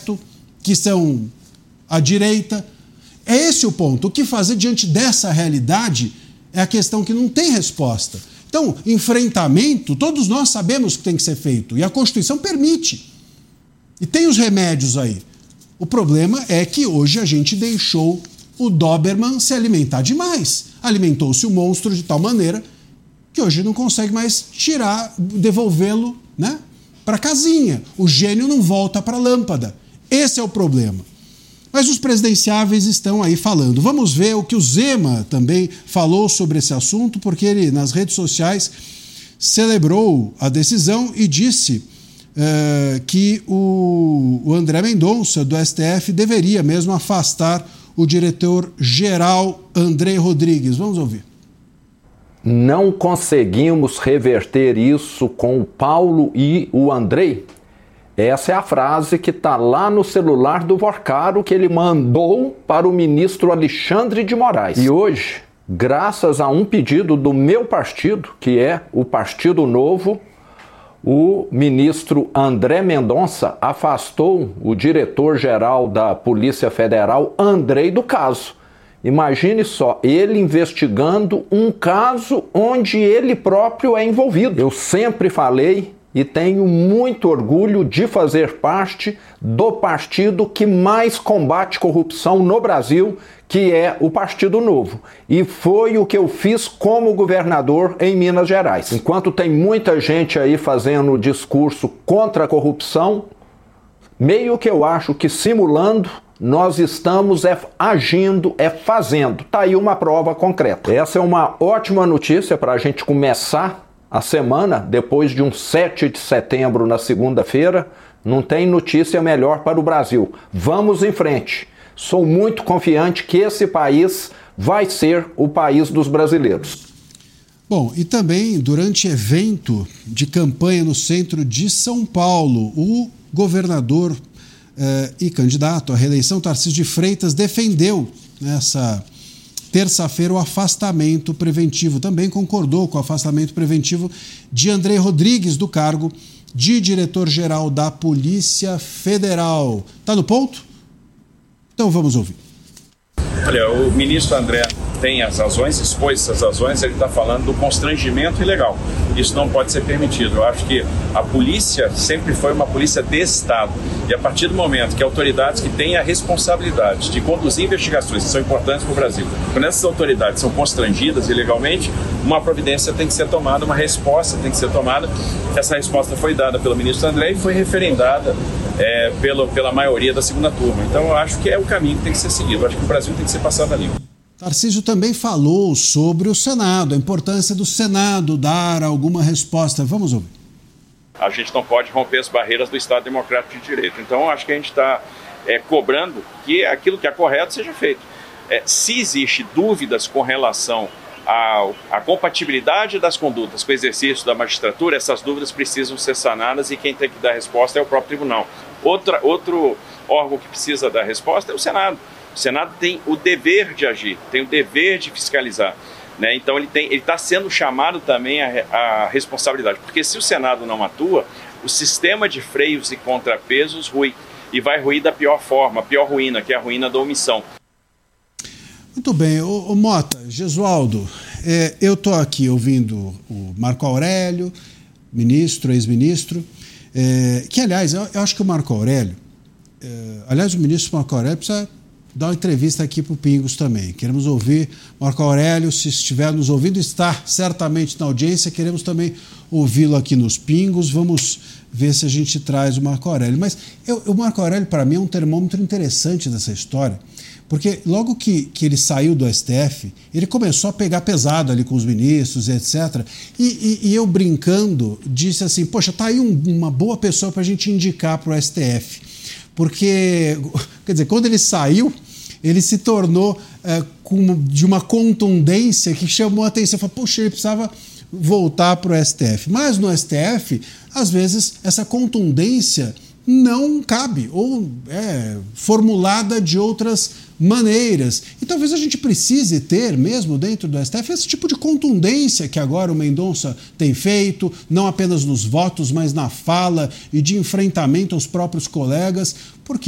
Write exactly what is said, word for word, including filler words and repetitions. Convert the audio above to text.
centro-oeste, que são à direita. É esse o ponto. O que fazer diante dessa realidade é a questão que não tem resposta. Então, enfrentamento, todos nós sabemos que tem que ser feito, e a Constituição permite. E tem os remédios aí. O problema é que hoje a gente deixou o Doberman se alimentar demais. Alimentou-se o monstro de tal maneira que hoje não consegue mais tirar, devolvê-lo, né, para a casinha. O gênio não volta para a lâmpada. Esse é o problema. Mas os presidenciáveis estão aí falando. Vamos ver o que o Zema também falou sobre esse assunto, porque ele, nas redes sociais, celebrou a decisão e disse uh, que o, o André Mendonça, do S T F, deveria mesmo afastar o diretor-geral André Rodrigues. Vamos ouvir. Não conseguimos reverter isso com o Paulo e o Andrei? Essa é a frase que está lá no celular do Vorcaro, que ele mandou para o ministro Alexandre de Moraes. E hoje, graças a um pedido do meu partido, que é o Partido Novo, o ministro André Mendonça afastou o diretor-geral da Polícia Federal, Andrei, do caso. Imagine só, ele investigando um caso onde ele próprio é envolvido. Eu sempre falei e tenho muito orgulho de fazer parte do partido que mais combate corrupção no Brasil, que é o Partido Novo. E foi o que eu fiz como governador em Minas Gerais. Enquanto tem muita gente aí fazendo discurso contra a corrupção, meio que eu acho que simulando, nós estamos é, agindo, é fazendo. Tá aí uma prova concreta. Essa é uma ótima notícia para a gente começar a semana, depois de um sete de setembro na segunda-feira. Não tem notícia melhor para o Brasil. Vamos em frente. Sou muito confiante que esse país vai ser o país dos brasileiros. Bom, e também durante evento de campanha no centro de São Paulo, o governador eh, e candidato à reeleição, Tarcísio de Freitas, defendeu nessa terça-feira o afastamento preventivo. Também concordou com o afastamento preventivo de André Rodrigues do cargo de diretor-geral da Polícia Federal. Tá no ponto? Então vamos ouvir. Olha, o ministro André tem as razões, expôs essas razões, ele está falando do constrangimento ilegal. Isso não pode ser permitido. Eu acho que a polícia sempre foi uma polícia de Estado. E a partir do momento que autoridades que têm a responsabilidade de conduzir investigações que são importantes para o Brasil, quando essas autoridades são constrangidas ilegalmente, uma providência tem que ser tomada, uma resposta tem que ser tomada. Essa resposta foi dada pelo ministro André e foi referendada é, pelo, pela maioria da segunda turma. Então eu acho que é o caminho que tem que ser seguido. Eu acho que o Brasil tem que ser passado a limpo. Tarcísio também falou sobre o Senado, a importância do Senado dar alguma resposta. Vamos ouvir. A gente não pode romper as barreiras do Estado Democrático de Direito. Então, acho que a gente está é, cobrando que aquilo que é correto seja feito. É, se existe dúvidas com relação à compatibilidade das condutas com o exercício da magistratura, essas dúvidas precisam ser sanadas e quem tem que dar resposta é o próprio tribunal. Outra, outro órgão que precisa dar resposta é o Senado. O Senado tem o dever de agir, tem o dever de fiscalizar, né? Então ele tem, ele está sendo chamado também a, a responsabilidade, porque se o Senado não atua, o sistema de freios e contrapesos rui, e vai ruir da pior forma, a pior ruína, que é a ruína da omissão. Muito bem, ô, ô Mota, Gesualdo, é, eu estou aqui ouvindo o Marco Aurélio, ministro, ex-ministro, é, que aliás, eu, eu acho que o Marco Aurélio, é, aliás o ministro Marco Aurélio precisa dar uma entrevista aqui para o Pingos também. Queremos ouvir Marco Aurélio, se estiver nos ouvindo, está certamente na audiência, queremos também ouvi-lo aqui nos Pingos, vamos ver se a gente traz o Marco Aurélio. Mas eu, o Marco Aurélio, para mim, é um termômetro interessante dessa história, porque logo que, que ele saiu do S T F, ele começou a pegar pesado ali com os ministros, etcétera. E, e, e eu, brincando, disse assim, poxa, tá aí um, uma boa pessoa para a gente indicar para o S T F. Porque, quer dizer, quando ele saiu, ele se tornou é, com, de uma contundência que chamou a atenção. Falei, poxa, ele precisava voltar para o S T F. Mas no S T F, às vezes, essa contundência não cabe, ou é formulada de outras maneiras. E talvez a gente precise ter, mesmo dentro do S T F, esse tipo de contundência que agora o Mendonça tem feito, não apenas nos votos, mas na fala e de enfrentamento aos próprios colegas, porque